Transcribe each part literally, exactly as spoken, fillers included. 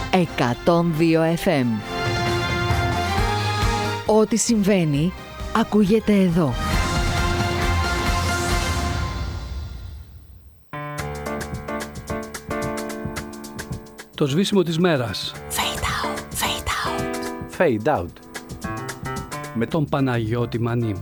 εκατόν δύο εφ εμ. Ό,τι συμβαίνει, ακούγεται εδώ. Το σβήσιμο της μέρας. Fade out, fade out. Fade out. Με τον Παναγιώτη Μανί.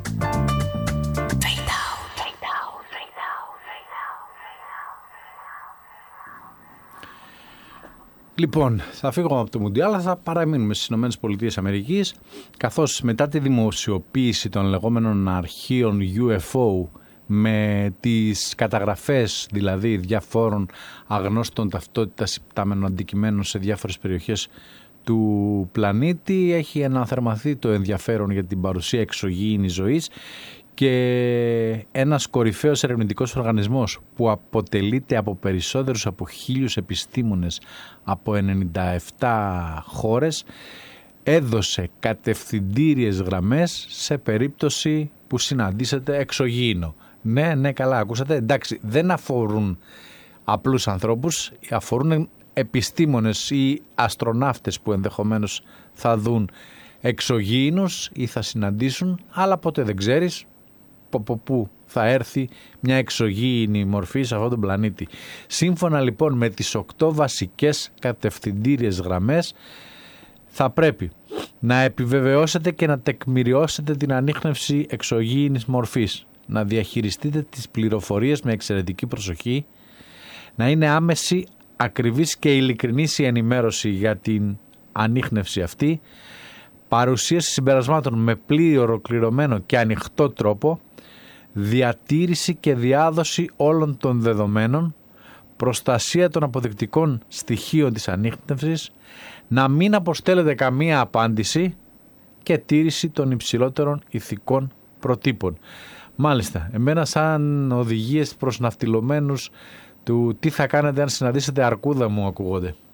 Λοιπόν, θα φύγω από το Μουντιάλ, αλλά θα παραμείνουμε στις ΗΠΑ, καθώς μετά τη δημοσιοποίηση των λεγόμενων αρχείων γιου εφ ο με τις καταγραφές δηλαδή διαφόρων αγνώστων ταυτότητας υπτάμενων αντικειμένων σε διάφορες περιοχές του πλανήτη, έχει αναθερμαθεί το ενδιαφέρον για την παρουσία εξωγήινης ζωής και ένας κορυφαίος ερευνητικός οργανισμός που αποτελείται από περισσότερους από χίλιους επιστήμονες από ενενήντα επτά χώρες έδωσε κατευθυντήριες γραμμές σε περίπτωση που συναντήσετε εξωγήινο. Ναι, ναι, καλά, ακούσατε. Εντάξει, δεν αφορούν απλούς ανθρώπους, αφορούν επιστήμονες ή αστροναύτες που ενδεχομένως θα δουν εξωγήινους ή θα συναντήσουν, αλλά ποτέ δεν ξέρεις από πού θα έρθει μια εξωγήινη μορφή σε αυτόν τον πλανήτη. Σύμφωνα λοιπόν με τις οκτώ βασικές κατευθυντήριες γραμμές, θα πρέπει να επιβεβαιώσετε και να τεκμηριώσετε την ανίχνευση εξωγήινης μορφής, να διαχειριστείτε τις πληροφορίες με εξαιρετική προσοχή, να είναι άμεση, ακριβής και ειλικρινής η ενημέρωση για την ανίχνευση αυτή, παρουσίαση συμπερασμάτων με πλήρη, ολοκληρωμένο και ανοιχτό τρόπο, διατήρηση και διάδοση όλων των δεδομένων, προστασία των αποδεικτικών στοιχείων της ανίχνευσης, να μην αποστέλλετε καμία απάντηση και τήρηση των υψηλότερων ηθικών προτύπων. Μάλιστα, εμένα σαν οδηγίες προς ναυτιλωμένους του τι θα κάνετε αν συναντήσετε αρκούδα μου ακούγονται.